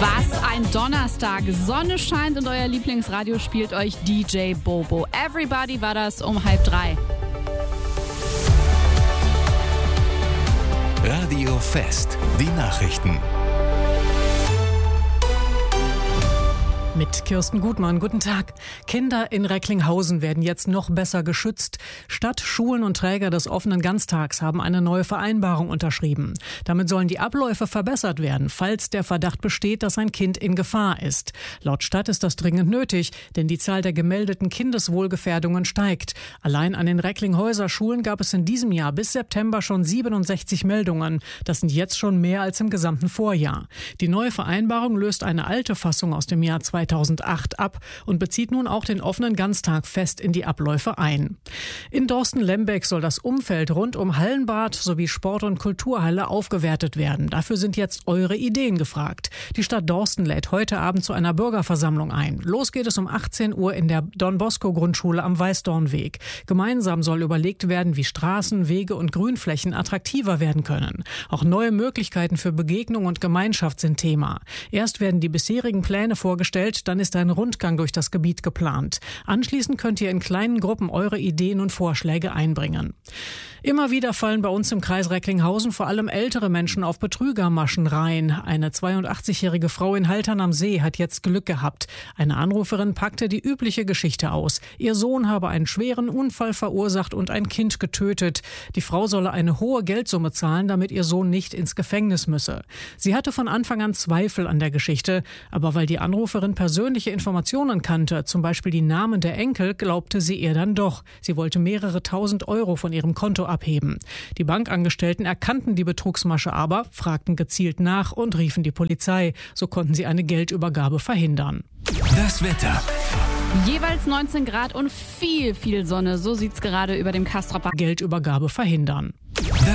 Was ein Donnerstag. Sonne scheint und euer Lieblingsradio spielt euch DJ Bobo. Everybody war das um 2:30. Radio Fest, die Nachrichten. Mit Kirsten Gutmann, guten Tag. Kinder in Recklinghausen werden jetzt noch besser geschützt. Stadt, Schulen und Träger des offenen Ganztags haben eine neue Vereinbarung unterschrieben. Damit sollen die Abläufe verbessert werden, falls der Verdacht besteht, dass ein Kind in Gefahr ist. Laut Stadt ist das dringend nötig, denn die Zahl der gemeldeten Kindeswohlgefährdungen steigt. Allein an den Recklinghäuser Schulen gab es in diesem Jahr bis September schon 67 Meldungen. Das sind jetzt schon mehr als im gesamten Vorjahr. Die neue Vereinbarung löst eine alte Fassung aus dem Jahr 2008 ab und bezieht nun auch den offenen Ganztag fest in die Abläufe ein. In Dorsten-Lembeck soll das Umfeld rund um Hallenbad sowie Sport- und Kulturhalle aufgewertet werden. Dafür sind jetzt eure Ideen gefragt. Die Stadt Dorsten lädt heute Abend zu einer Bürgerversammlung ein. Los geht es um 18 Uhr in der Don-Bosco-Grundschule am Weißdornweg. Gemeinsam soll überlegt werden, wie Straßen, Wege und Grünflächen attraktiver werden können. Auch neue Möglichkeiten für Begegnung und Gemeinschaft sind Thema. Erst werden die bisherigen Pläne vorgestellt, dann ist ein Rundgang durch das Gebiet geplant. Anschließend könnt ihr in kleinen Gruppen eure Ideen und Vorschläge einbringen. Immer wieder fallen bei uns im Kreis Recklinghausen vor allem ältere Menschen auf Betrügermaschen rein. Eine 82-jährige Frau in Haltern am See hat jetzt Glück gehabt. Eine Anruferin packte die übliche Geschichte aus. Ihr Sohn habe einen schweren Unfall verursacht und ein Kind getötet. Die Frau solle eine hohe Geldsumme zahlen, damit ihr Sohn nicht ins Gefängnis müsse. Sie hatte von Anfang an Zweifel an der Geschichte, aber weil die Anruferin persönliche Informationen kannte, zum Beispiel die Namen der Enkel, glaubte sie ihr dann doch. Sie wollte mehrere tausend Euro von ihrem Konto abheben. Die Bankangestellten erkannten die Betrugsmasche aber, fragten gezielt nach und riefen die Polizei. So konnten sie eine Geldübergabe verhindern. Das Wetter. Jeweils 19 Grad und viel Sonne. So sieht's gerade über dem Kastrop. Geldübergabe verhindern.